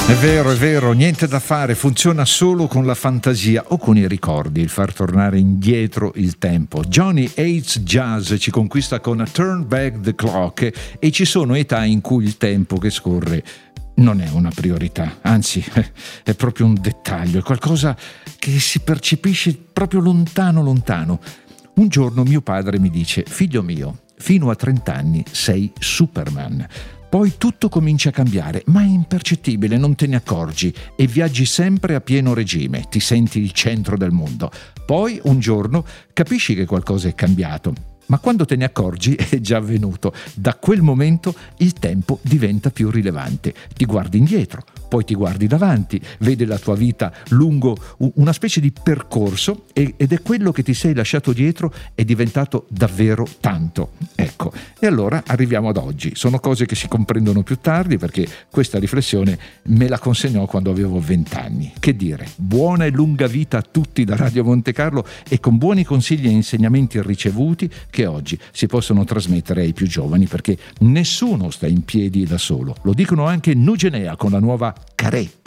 È vero, niente da fare, funziona solo con la fantasia o con i ricordi, il far tornare indietro il tempo. Johnny Hates Jazz ci conquista con Turn Back the Clock e ci sono età in cui il tempo che scorre non è una priorità, anzi è proprio un dettaglio, è qualcosa che si percepisce proprio lontano lontano. Un giorno mio padre mi dice: figlio mio, fino a 30 anni sei Superman. Poi tutto comincia a cambiare, ma è impercettibile, non te ne accorgi e viaggi sempre a pieno regime, ti senti il centro del mondo. Poi un giorno capisci che qualcosa è cambiato, ma quando te ne accorgi è già avvenuto. Da quel momento il tempo diventa più rilevante. Ti guardi indietro, poi ti guardi davanti, vedi la tua vita lungo una specie di percorso ed è quello che ti sei lasciato dietro è diventato davvero tanto. Ecco, e allora arriviamo ad oggi. Sono cose che si comprendono più tardi perché questa riflessione me la consegnò quando avevo 20 anni. Che dire, buona e lunga vita a tutti da Radio Monte Carlo e con buoni consigli e insegnamenti ricevuti che oggi si possono trasmettere ai più giovani perché nessuno sta in piedi da solo. Lo dicono anche Nugenea con la nuova Carè.